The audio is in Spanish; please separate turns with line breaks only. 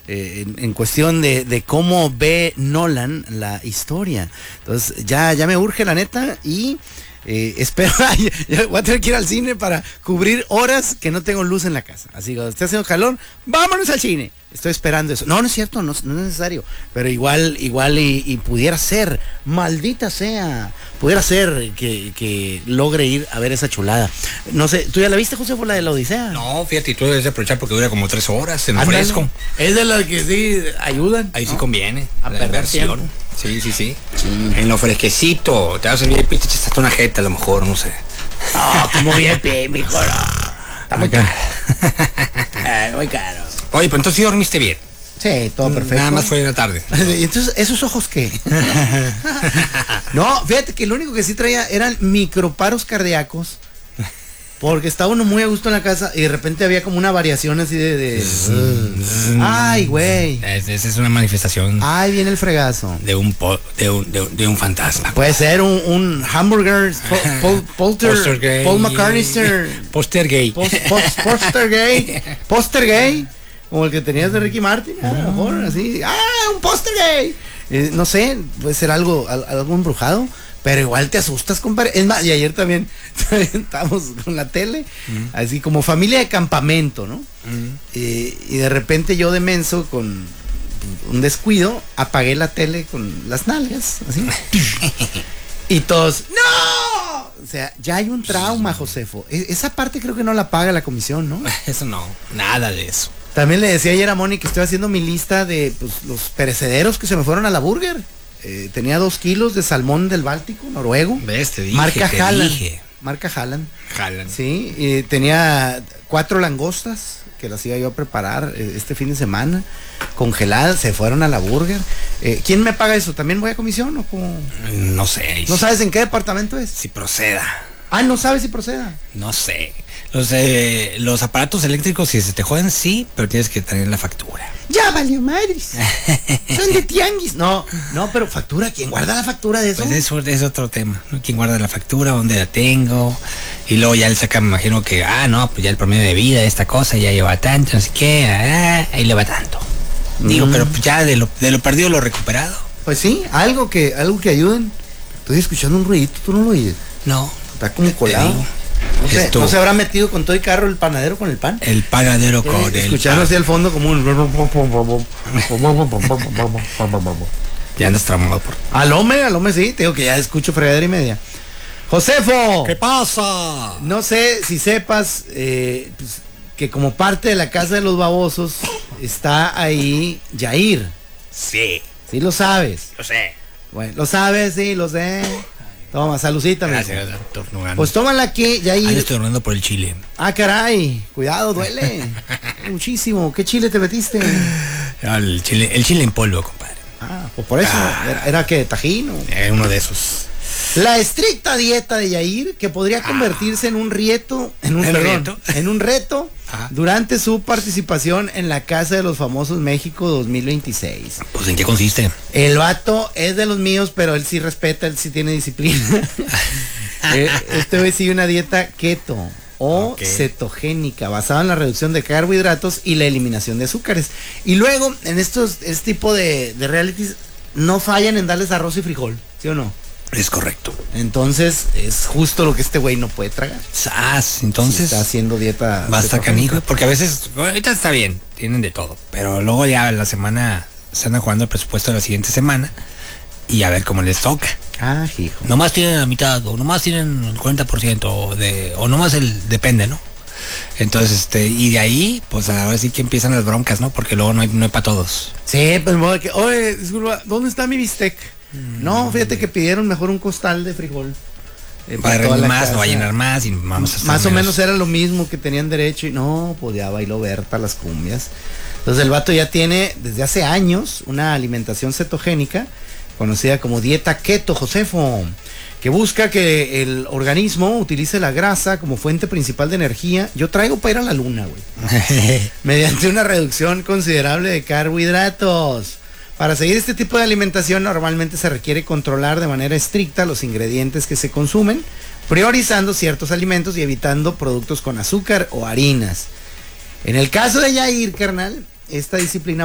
en cuestión de cómo ve Nolan la historia. Entonces ya me urge la neta y espero, voy a tener que ir al cine para cubrir horas que no tengo luz en la casa. Así que cuando esté haciendo calor, vámonos al cine. Estoy esperando eso. No es cierto, no es necesario. Pero igual y pudiera ser, maldita sea, pudiera ser que logre ir a ver esa chulada. No sé, ¿tú ya la viste, José, por la de la Odisea?
No, fíjate, tú debes de aprovechar porque dura como 3 horas en fresco.
Es de las que sí ayudan.
Ahí
¿no?
sí conviene.
A
la
perder
inversión.
tiempo.
Sí. En lo fresquecito, te vas a servir el pito, hasta una jeta a lo mejor, no sé.
No, como bien, mijo. Está muy caro. Muy caro.
Oye, pero entonces sí dormiste bien.
Sí, todo perfecto.
Nada más fue en la tarde.
¿Y entonces esos ojos qué? No, fíjate que lo único que sí traía eran microparos cardíacos. Porque estaba uno muy a gusto en la casa y de repente había como una variación así ay, güey.
Esa es una manifestación.
Ay, viene el fregazo.
De un fantasma.
Puede ser un hamburger, Paul McCartney.
Póster gay.
Póster gay. Como el que tenías de Ricky Martin. A lo mejor así. Un póster gay. No sé, puede ser algo embrujado. Pero igual te asustas, compadre. Es más, y ayer también estábamos con la tele, así como familia de campamento, ¿no? Y de repente yo de menso, con un descuido, apagué la tele con las nalgas, así. Y todos, ¡no! O sea, ya hay un trauma, Josefo. Esa parte creo que no la paga la comisión, ¿no?
Eso no, nada de eso.
También le decía ayer a Moni que estoy haciendo mi lista de los perecederos que se me fueron a la burger. Tenía 2 kilos de salmón del Báltico, noruego.
¿Ves? Te dije,
marca Halland. Marca Halland. Sí, tenía 4 langostas que las iba yo a preparar este fin de semana, congeladas, se fueron a la burger. ¿Quién me paga eso? ¿También voy a comisión o cómo?
No sé.
¿No sabes en qué departamento es?
Si proceda.
¿No sabes si proceda?
No sé. Los aparatos eléctricos, si se te joden, sí, pero tienes que tener la factura.
Ya valió madres. Son de tianguis. No, pero factura, ¿quién guarda la factura de eso?
Pues eso es otro tema, ¿no? ¿Quién guarda la factura? ¿Dónde la tengo? Y luego ya le saca, me imagino que, pues ya el promedio de vida de esta cosa ya lleva tanto, no sé qué, ahí le va tanto. Digo, pero ya de lo perdido lo recuperado.
Pues sí, algo que ayuden. Estoy escuchando un ruidito, ¿tú no lo oyes?
No.
Está como colado. ¿No se habrá metido con todo el carro el panadero con el pan?
El panadero con el pan.
Escuchando hacia el fondo como un...
Ya andas traumado por...
Alome, sí, te digo que ya escucho fregadera y media. Josefo.
¿Qué pasa?
No sé si sepas pues, que como parte de la casa de los babosos está ahí Yair.
Sí.
Sí lo sabes.
Lo sé.
Bueno, lo sabes, sí, lo sé. Toma, saludcita.
Gracias,
pues tómala aquí, Yair.
Ahí estoy ordenando por el chile.
Caray, cuidado, duele. Muchísimo. ¿Qué chile te metiste?
El chile en polvo, compadre.
Pues por eso. ¿Era que tajín?
Uno de esos.
La estricta dieta de Yair, que podría convertirse en un reto durante su participación en la Casa de los Famosos México 2026.
Pues ¿en qué consiste?
El vato es de los míos, pero él sí respeta, él sí tiene disciplina. Este güey sigue una dieta keto o cetogénica, basada en la reducción de carbohidratos y la eliminación de azúcares. Y luego, en este tipo de realities, no fallan en darles arroz y frijol, ¿sí o no?
Es correcto.
Entonces, es justo lo que este güey no puede tragar.
Entonces...
Si está haciendo dieta...
Basta canijo, porque a veces... ahorita está bien, tienen de todo. Pero luego ya la semana... se andan jugando el presupuesto de la siguiente semana. Y a ver cómo les toca.
Hijo.
Nomás tienen la mitad, o nomás tienen el 40%, o nomás depende, ¿no? Entonces, y de ahí, pues ahora sí que empiezan las broncas, ¿no? Porque luego no hay para todos.
Sí, pues modo que... Oye, disculpa, ¿dónde está mi bistec? No, fíjate que pidieron mejor un costal de frijol.
Para reunir más, no va a llenar más y vamos a estar
más o menos era lo mismo que tenían derecho y no, pues ya bailó Berta las cumbias. Entonces el vato ya tiene desde hace años una alimentación cetogénica conocida como dieta keto, Josefo, que busca que el organismo utilice la grasa como fuente principal de energía. Yo traigo para ir a la luna, güey. Mediante una reducción considerable de carbohidratos. Para seguir este tipo de alimentación normalmente se requiere controlar de manera estricta los ingredientes que se consumen, priorizando ciertos alimentos y evitando productos con azúcar o harinas. En el caso de Yair, carnal, esta disciplina